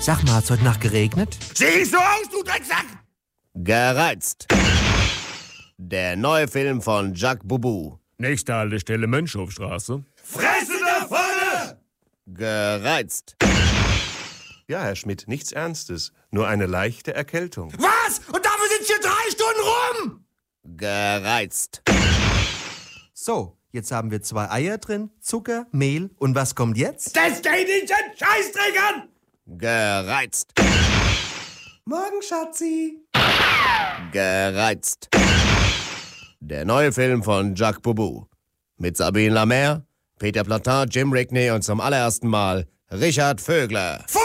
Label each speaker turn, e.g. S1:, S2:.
S1: Sag mal, hat's heute Nacht geregnet?
S2: Siehst du aus, du Drecksack!
S3: Gereizt. Der neue Film von Jacques Boubou.
S4: Nächste Haltestelle Mönchhofstraße.
S2: Fresse da vorne!
S3: Gereizt.
S5: Ja, Herr Schmidt, nichts Ernstes. Nur eine leichte Erkältung.
S2: Was? Und dafür sitzt hier 3 Stunden rum?
S3: Gereizt.
S1: So, jetzt haben wir 2 Eier drin, Zucker, Mehl und was kommt jetzt?
S2: Das geht nicht den Scheißdreck an!
S3: Gereizt.
S1: Morgen, Schatzi.
S3: Gereizt. Der neue Film von Jacques Boubou. Mit Sabine Lamer, Peter Platin, Jim Rickney und zum allerersten Mal Richard Vögler.